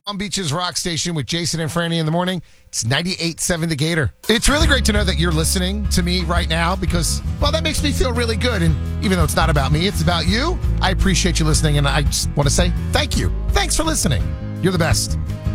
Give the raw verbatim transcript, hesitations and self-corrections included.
Palm Beach's Rock Station with Jason and Franny in the morning. It's ninety-eight point seven The Gator. It's really great to know that you're listening to me right now because, well, that makes me feel really good. And even though it's not about me, it's about you. I appreciate you listening, and I just want to say thank you. Thanks for listening. You're the best.